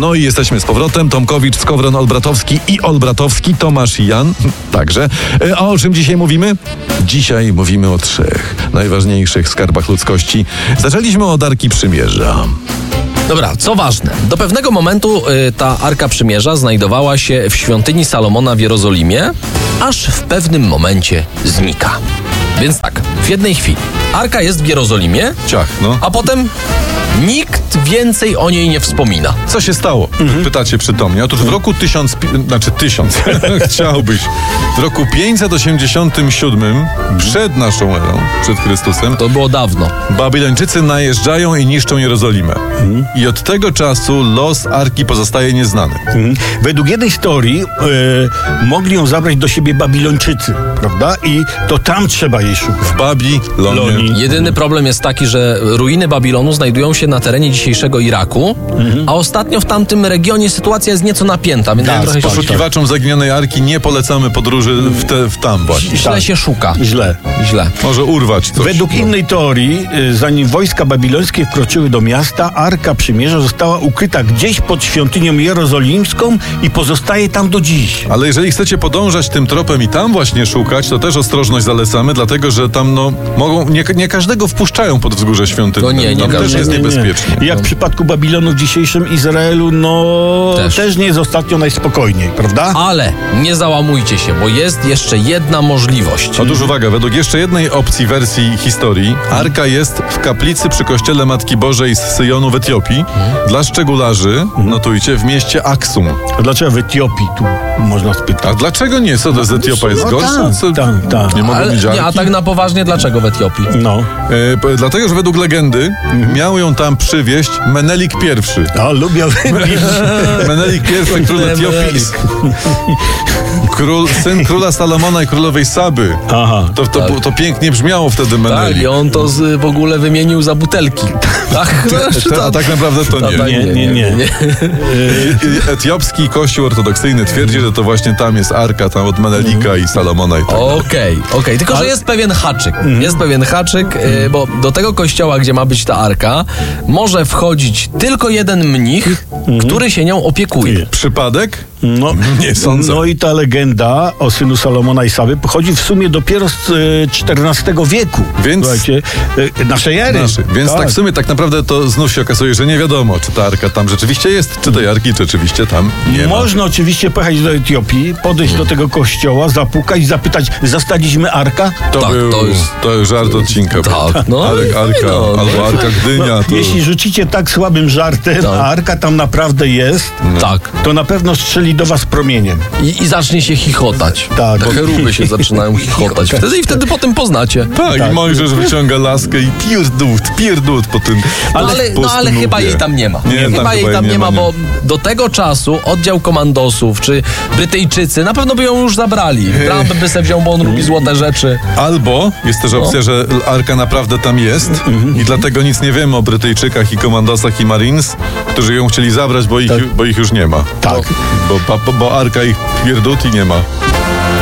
No i jesteśmy z powrotem. Tomkowicz, Skowron, Olbratowski i Olbratowski, Tomasz i Jan także. A o czym dzisiaj mówimy? Dzisiaj mówimy o 3 najważniejszych skarbach ludzkości. Zaczęliśmy od Arki Przymierza. Dobra, co ważne, do pewnego momentu ta Arka Przymierza znajdowała się w świątyni Salomona w Jerozolimie, aż w pewnym momencie znika. Więc tak, w jednej chwili Arka jest w Jerozolimie, Ciach, no. a potem nikt więcej o niej nie wspomina. Co się stało? Pytacie przytomnie. Otóż w roku 1000, chciałbyś. W roku 587 przed naszą erą, przed Chrystusem, To było dawno. Babilończycy najeżdżają i niszczą Jerozolimę. I od tego czasu los Arki pozostaje nieznany. Według jednej historii mogli ją zabrać do siebie Babilończycy, prawda? I to tam trzeba jej szukać. W Babilonie. Jedyny problem jest taki, że ruiny Babilonu znajdują się na terenie dzisiejszego Iraku, a ostatnio w tamtym regionie sytuacja jest nieco napięta, więc trochę się Poszukiwaczom zaginionej Arki nie polecamy podróży w tam właśnie. źle się szuka. Źle. Może urwać coś. Według innej teorii, zanim wojska babilońskie wkroczyły do miasta, Arka Przymierza została ukryta gdzieś pod świątynią jerozolimską i pozostaje tam do dziś. Ale jeżeli chcecie podążać tym tropem i tam właśnie szukać, to też ostrożność zalecamy, dlatego że tam mogą, nie każdego wpuszczają pod wzgórze świątynne. To nie tam też każdego. jest niebezpiecznie. Jak w przypadku Babilonu w dzisiejszym Izraelu, też nie jest ostatnio najspokojniej, prawda? Ale nie załamujcie się, bo jest jeszcze jedna możliwość. Otóż uwaga, według jeszcze jednej opcji wersji historii, Arka jest w kaplicy przy kościele Matki Bożej z Syjonu w Etiopii. Dla szczególarzy, notujcie, w mieście Aksum. A dlaczego w Etiopii tu można spytać? A dlaczego nie? Co to z Etiopia jest gorsza? Tak. Nie mogą mieć Arki? A tak na poważnie, dlaczego w Etiopii? Dlatego, że według legendy miał ją tam przywieźć Menelik I. A, lubię wypić. Menelik I, król Etiopii. Syn króla Salomona i królowej Saby. Aha. To pięknie brzmiało wtedy Menelik. Tak, i on to w ogóle wymienił za butelki. Tak, A tak naprawdę to nie. Nie. Etiopski kościół ortodoksyjny twierdzi, że to właśnie tam jest Arka, tam od Menelika i Salomona i tak dalej. Okej. Tylko że jest pewien haczyk. Jest pewien haczyk, bo do tego kościoła, gdzie ma być ta Arka, może wchodzić tylko jeden mnich, który się nią opiekuje. Przypadek? Nie sądzę. No i ta legenda o synu Salomona i Saby pochodzi w sumie dopiero z XIV wieku. Więc słuchajcie, naszej ery. Więc tak w sumie tak naprawdę to znów się okazuje, że nie wiadomo, czy ta Arka tam rzeczywiście jest, czy tej Arki rzeczywiście tam nie ma. Można oczywiście pojechać do Etiopii, podejść do tego kościoła, zapukać i zapytać, zastaliśmy Arka? To już żart odcinka. Tak, Arka, albo Arka Gdynia. Jeśli rzucicie tak słabym żartem, a Arka tam naprawdę jest, to na pewno strzeli do was promieniem. I zacznie się chichotać. Tak. Te cheruby się zaczynają chichotać. Wtedy potem poznacie. Tak, i Mojżesz wyciąga laskę i pierdut po tym. Ale chyba jej tam nie ma. Chyba jej tam nie ma, bo do tego czasu oddział komandosów, czy Brytyjczycy na pewno by ją już zabrali. Trump by se wziął, bo on lubi złote rzeczy. Albo jest też opcja, że Arka naprawdę tam jest i dlatego nic nie wiemy o Brytyjczykach i komandosach i Marines, którzy ją chcieli zabrać, bo ich już nie ma. Tak. Bo Arka ich pierdut i nie ma.